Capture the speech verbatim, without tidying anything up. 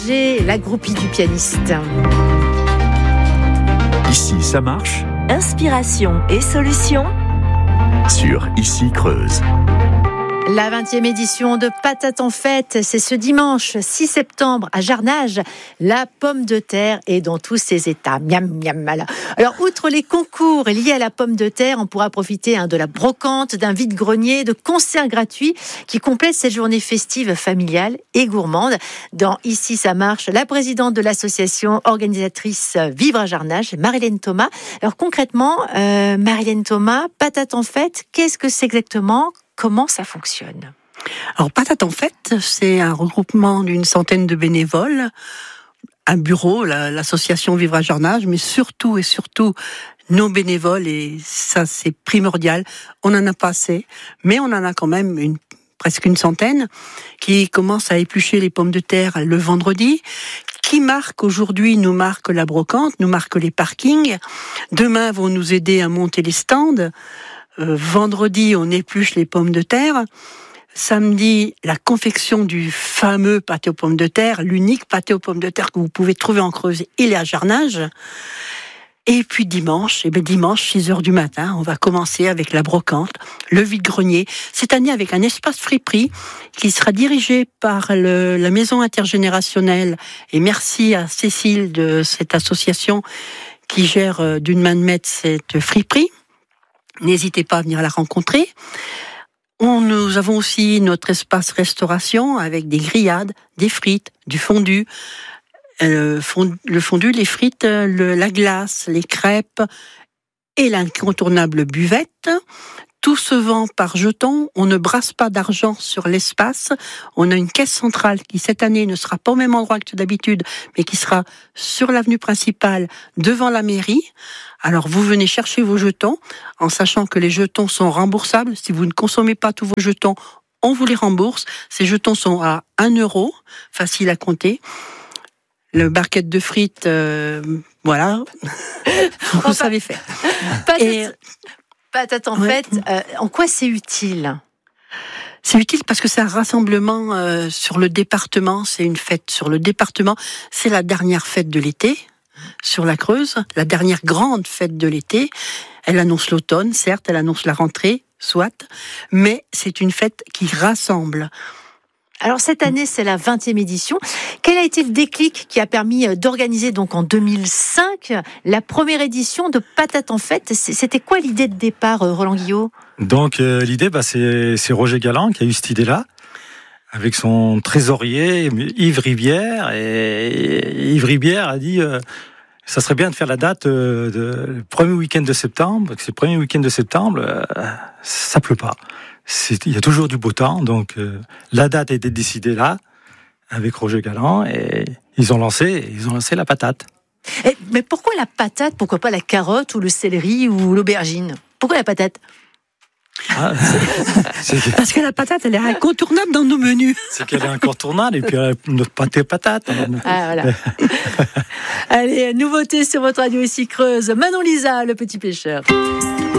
J'ai la groupie du pianiste. Ici, ça marche. Inspiration et solutions Sur Ici Creuse. La vingtième édition de Patates en fête, c'est ce dimanche six septembre à Jarnage. La pomme de terre est dans tous ses états. Miam, miam, voilà. Alors, outre les concours liés à la pomme de terre, on pourra profiter hein, de la brocante, d'un vide-grenier, de concerts gratuits qui complètent cette journée festive familiale et gourmande. Dans Ici ça marche, la présidente de l'association organisatrice Vivre à Jarnage, Marilène Thomas. Alors concrètement, euh, Marilène Thomas, Patates en fête, qu'est-ce que c'est exactement ? Comment ça fonctionne ? Alors, Patates en fête, c'est un regroupement d'une centaine de bénévoles, un bureau, la, l'association Vivre à Jarnage, mais surtout et surtout nos bénévoles, et ça c'est primordial. On n'en a pas assez, mais on en a quand même une, presque une centaine qui commencent à éplucher les pommes de terre le vendredi, qui marquent aujourd'hui, nous marquent la brocante, nous marquent les parkings. Demain vont nous aider à monter les stands. Euh, vendredi, on épluche les pommes de terre. Samedi, la confection du fameux pâté aux pommes de terre, l'unique pâté aux pommes de terre que vous pouvez trouver en Creuse, il est à Jarnage. Et puis dimanche, eh bien dimanche, six heures du matin, on va commencer avec la brocante, le vide-grenier. Cette année, avec un espace friperie qui sera dirigé par le, la maison intergénérationnelle. Et merci à Cécile de cette association qui gère euh, d'une main de maître cette friperie. N'hésitez pas à venir la rencontrer. On, nous avons aussi notre espace restauration avec des grillades, des frites, du fondu, euh, fond, le fondu, les frites, le, la glace, les crêpes et l'incontournable buvette. Tout se vend par jetons. On ne brasse pas d'argent sur l'espace. On a une caisse centrale qui, cette année, ne sera pas au même endroit que d'habitude, mais qui sera sur l'avenue principale, devant la mairie. Alors, vous venez chercher vos jetons, en sachant que les jetons sont remboursables. Si vous ne consommez pas tous vos jetons, on vous les rembourse. Ces jetons sont à un euro, facile à compter. Le barquette de frites, euh, voilà, vous enfin, savez faire. Patates, Et... patates en ouais. fête, euh, en quoi c'est utile ? C'est utile parce que c'est un rassemblement euh, sur le département, c'est une fête sur le département. C'est la dernière fête de l'été sur la Creuse, la dernière grande fête de l'été. Elle annonce l'automne, certes, elle annonce la rentrée, soit, mais c'est une fête qui rassemble. Alors cette année, c'est la vingtième édition. Quel a été le déclic qui a permis d'organiser donc en deux mille cinq la première édition de Patates en fête ? C'était quoi l'idée de départ, Roland Guillot ? Donc euh, l'idée, bah, c'est, c'est Roger Galland qui a eu cette idée-là, avec son trésorier Yves Rivière. Et Yves Rivière a dit euh, ça serait bien de faire la date euh, de, le premier week-end de septembre. C'est le premier week-end de septembre, euh, ça pleut pas. C'est, il y a toujours du beau temps, donc euh, la date a été décidée là, avec Roger Galland, et ils ont lancé, ils ont lancé la patate. Et, mais pourquoi la patate ? Pourquoi pas la carotte ou le céleri ou l'aubergine ? Pourquoi la patate ? Ah, c'est, c'est... Parce que la patate, elle est incontournable dans nos menus. C'est qu'elle est incontournable, et puis euh, notre pâté patate. Ah, voilà. Allez, nouveauté sur votre radio Ici Creuse. Manon Lisa, le petit pêcheur.